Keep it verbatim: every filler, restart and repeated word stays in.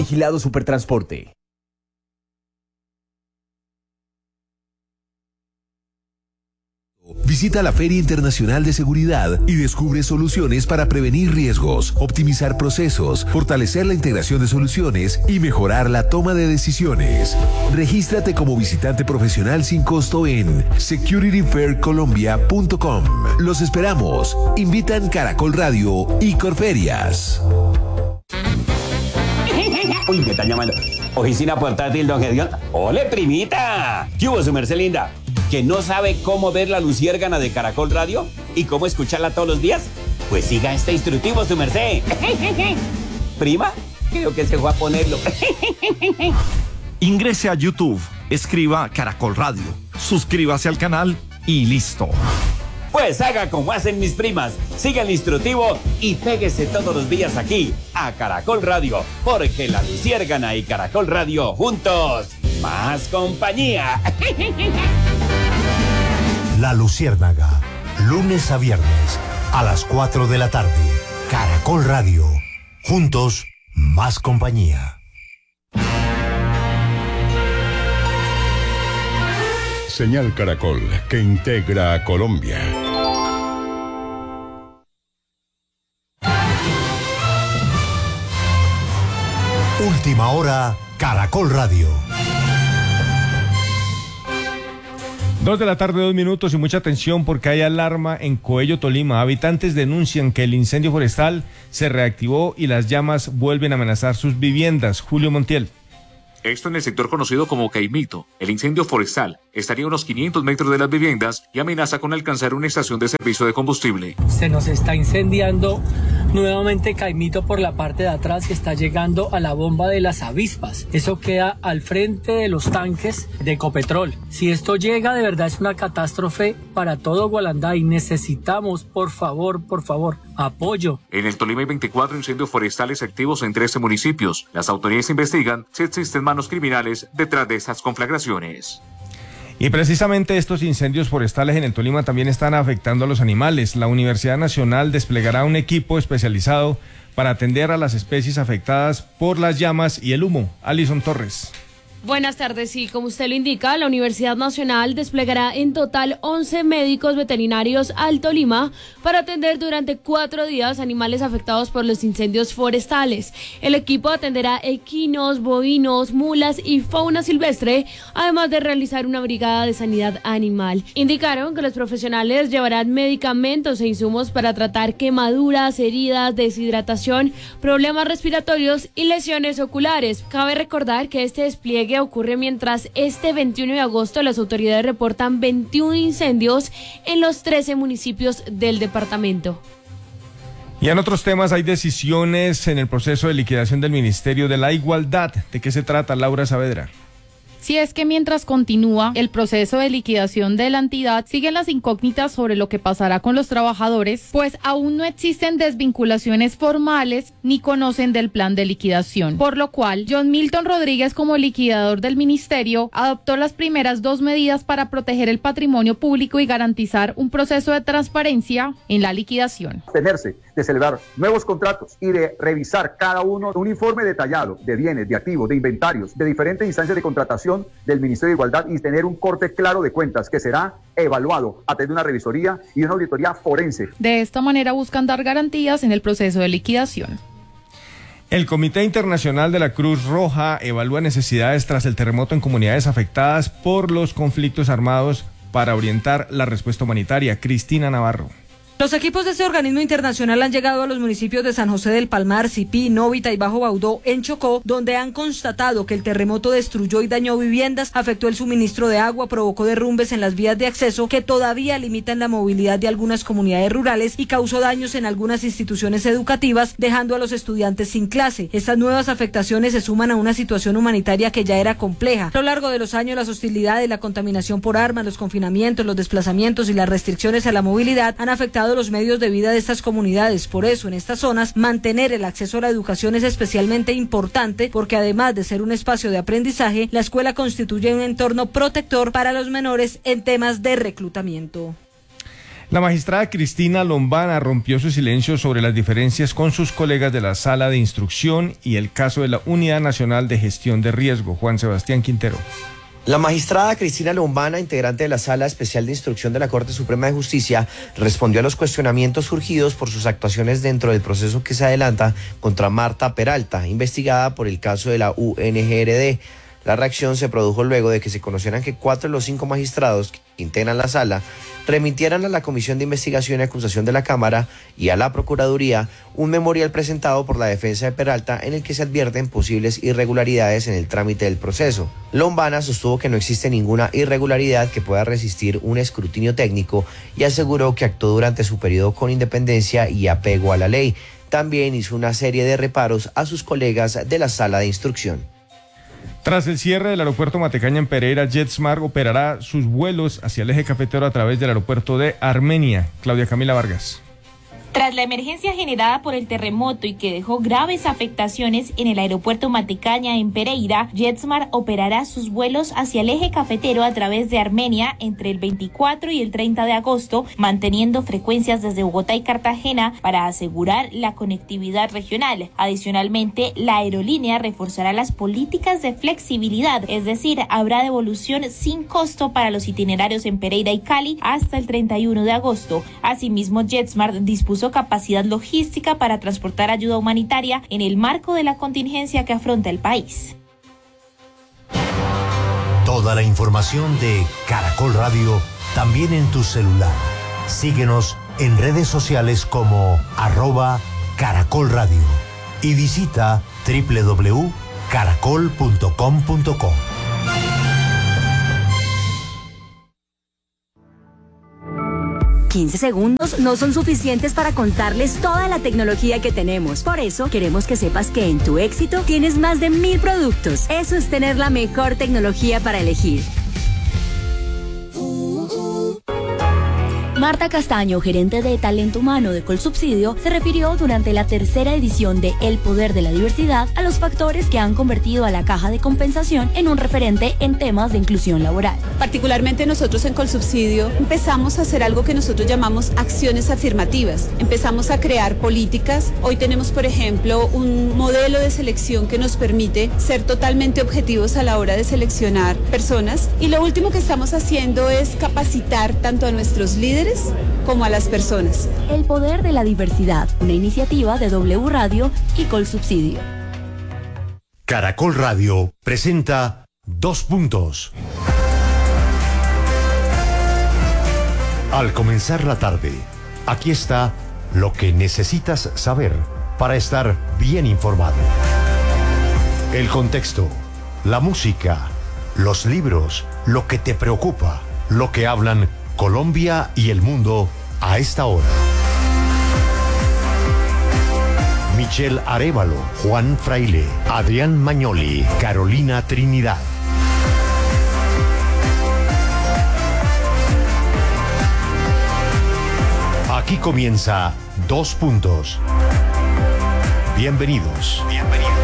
Vigilado Supertransporte. Visita la Feria Internacional de Seguridad y descubre soluciones para prevenir riesgos, optimizar procesos, fortalecer la integración de soluciones y mejorar la toma de decisiones. Regístrate como visitante profesional sin costo en security fair colombia punto com. Los esperamos. Invitan Caracol Radio y Corferias. Uy, me están llamando. Oficina portátil, don Gedeón. ¡Ole, primita! ¿Qué hubo, su merced linda? ¿Que no sabe cómo ver la luciérgana de Caracol Radio y cómo escucharla todos los días? Pues siga este instructivo, su merced. ¿Prima? Creo que se fue a ponerlo. Ingrese a YouTube, escriba Caracol Radio, suscríbase al canal y listo. Pues haga como hacen mis primas, siga el instructivo y péguese todos los días aquí a Caracol Radio, porque la luciérgana y Caracol Radio juntos, más compañía. La Luciérnaga, lunes a viernes a las cuatro de la tarde. Caracol Radio, juntos, más compañía. Señal Caracol, que integra a Colombia. Última hora, Caracol Radio. Dos de la tarde, dos minutos y mucha atención porque hay alarma en Coello, Tolima. Habitantes denuncian que el incendio forestal se reactivó y las llamas vuelven a amenazar sus viviendas. Julio Montiel. Esto en el sector conocido como Caimito. El incendio forestal estaría a unos quinientos metros de las viviendas y amenaza con alcanzar una estación de servicio de combustible. Se nos está incendiando nuevamente Caimito por la parte de atrás y está llegando a la bomba de las avispas. Eso queda al frente de los tanques de Ecopetrol. Si esto llega, de verdad es una catástrofe para todo Gualanda y necesitamos, por favor, por favor, apoyo. En el Tolima hay veinticuatro incendios forestales activos en trece municipios. Las autoridades investigan si existen manos criminales detrás de esas conflagraciones. Y precisamente estos incendios forestales en el Tolima también están afectando a los animales. La Universidad Nacional desplegará un equipo especializado para atender a las especies afectadas por las llamas y el humo. Alison Torres. Buenas tardes, sí, como usted lo indica, la Universidad Nacional desplegará en total once médicos veterinarios al Tolima para atender durante cuatro días animales afectados por los incendios forestales. El equipo atenderá equinos, bovinos, mulas y fauna silvestre, además de realizar una brigada de sanidad animal. Indicaron que los profesionales llevarán medicamentos e insumos para tratar quemaduras, heridas, deshidratación, problemas respiratorios y lesiones oculares. Cabe recordar que este despliegue ocurre mientras este veintiuno de agosto las autoridades reportan veintiún incendios en los trece municipios del departamento. Y en otros temas hay decisiones en el proceso de liquidación del Ministerio de la Igualdad. ¿De qué se trata, Laura Saavedra? Si es que mientras continúa el proceso de liquidación de la entidad, siguen las incógnitas sobre lo que pasará con los trabajadores, pues aún no existen desvinculaciones formales ni conocen del plan de liquidación. Por lo cual, John Milton Rodríguez, como liquidador del ministerio, adoptó las primeras dos medidas para proteger el patrimonio público y garantizar un proceso de transparencia en la liquidación. Abstenerse de celebrar nuevos contratos y de revisar cada uno un informe detallado de bienes, de activos, de inventarios, de diferentes instancias de contratación del Ministerio de Igualdad y tener un corte claro de cuentas que será evaluado a través de una revisoría y una auditoría forense. De esta manera buscan dar garantías en el proceso de liquidación. El Comité Internacional de la Cruz Roja evalúa necesidades tras el terremoto en comunidades afectadas por los conflictos armados para orientar la respuesta humanitaria. Cristina Navarro. Los equipos de este organismo internacional han llegado a los municipios de San José del Palmar, Sipí, Novita y Bajo Baudó, en Chocó, donde han constatado que el terremoto destruyó y dañó viviendas, afectó el suministro de agua, provocó derrumbes en las vías de acceso que todavía limitan la movilidad de algunas comunidades rurales y causó daños en algunas instituciones educativas, dejando a los estudiantes sin clase. Estas nuevas afectaciones se suman a una situación humanitaria que ya era compleja. A lo largo de los años, las hostilidades, la contaminación por armas, los confinamientos, los desplazamientos y las restricciones a la movilidad han afectado los medios de vida de estas comunidades. Por eso, en estas zonas, mantener el acceso a la educación es especialmente importante porque además de ser un espacio de aprendizaje, la escuela constituye un entorno protector para los menores en temas de reclutamiento. La magistrada Cristina Lombana rompió su silencio sobre las diferencias con sus colegas de la Sala de Instrucción y el caso de la Unidad Nacional de Gestión de Riesgo. Juan Sebastián Quintero. La magistrada Cristina Lombana, integrante de la Sala Especial de Instrucción de la Corte Suprema de Justicia, respondió a los cuestionamientos surgidos por sus actuaciones dentro del proceso que se adelanta contra Marta Peralta, investigada por el caso de la U N G R D. La reacción se produjo luego de que se conocieran que cuatro de los cinco magistrados que integran la sala remitieran a la Comisión de Investigación y Acusación de la Cámara y a la Procuraduría un memorial presentado por la defensa de Peralta en el que se advierten posibles irregularidades en el trámite del proceso. Lombana sostuvo que no existe ninguna irregularidad que pueda resistir un escrutinio técnico y aseguró que actuó durante su periodo con independencia y apego a la ley. También hizo una serie de reparos a sus colegas de la Sala de Instrucción. Tras el cierre del aeropuerto Matecaña en Pereira, JetSmart operará sus vuelos hacia el eje cafetero a través del aeropuerto de Armenia. Claudia Camila Vargas. Tras la emergencia generada por el terremoto y que dejó graves afectaciones en el aeropuerto Matecaña en Pereira, JetSmart operará sus vuelos hacia el eje cafetero a través de Armenia entre el veinticuatro y el treinta de agosto, manteniendo frecuencias desde Bogotá y Cartagena para asegurar la conectividad regional. Adicionalmente, la aerolínea reforzará las políticas de flexibilidad, es decir, habrá devolución sin costo para los itinerarios en Pereira y Cali hasta el treinta y uno de agosto. Asimismo, JetSmart dispuso capacidad logística para transportar ayuda humanitaria en el marco de la contingencia que afronta el país. Toda la información de Caracol Radio también en tu celular. Síguenos en redes sociales como arroba Caracol Radio y visita doble u doble u doble u punto caracol punto com punto co. quince segundos no son suficientes para contarles toda la tecnología que tenemos. Por eso, queremos que sepas que en Tu Éxito tienes más de mil productos. Eso es tener la mejor tecnología para elegir. Marta Castaño, gerente de Talento Humano de Colsubsidio, se refirió durante la tercera edición de El Poder de la Diversidad a los factores que han convertido a la Caja de Compensación en un referente en temas de inclusión laboral. Particularmente nosotros en Colsubsidio empezamos a hacer algo que nosotros llamamos acciones afirmativas. Empezamos a crear políticas. Hoy tenemos, por ejemplo, un modelo de selección que nos permite ser totalmente objetivos a la hora de seleccionar personas. Y lo último que estamos haciendo es capacitar tanto a nuestros líderes como a las personas. El Poder de la Diversidad, una iniciativa de W Radio y Colsubsidio. Caracol Radio presenta Dos Puntos. Al comenzar la tarde, aquí está lo que necesitas saber para estar bien informado. El contexto, la música, los libros, lo que te preocupa, lo que hablan Colombia y el mundo a esta hora. Michelle Arévalo, Juan Fraile, Adrián Mañoli, Carolina Trinidad. Aquí comienza Dos Puntos. Bienvenidos. Bienvenidos.